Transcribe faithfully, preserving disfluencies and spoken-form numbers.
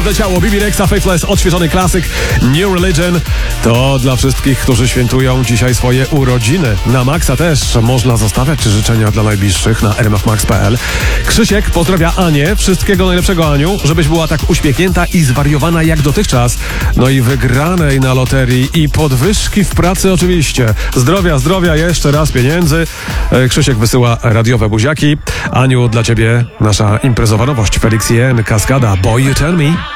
Leciało B B Rexa, Faithless, odświeżony klasyk New Religion. To dla wszystkich, którzy świętują dzisiaj swoje urodziny. Na Maxa też można zostawiać życzenia dla najbliższych na r m f max kropka p l. Krzysiek pozdrawia Anię. Wszystkiego najlepszego, Aniu, żebyś była tak uśmiechnięta i zwariowana jak dotychczas. No i wygranej na loterii i podwyżki w pracy oczywiście. Zdrowia, zdrowia, jeszcze raz pieniędzy. Krzysiek wysyła radiowe buziaki. Aniu, dla ciebie nasza imprezowa nowość. Felix Jen, Kaskada, Boy You Tell Me.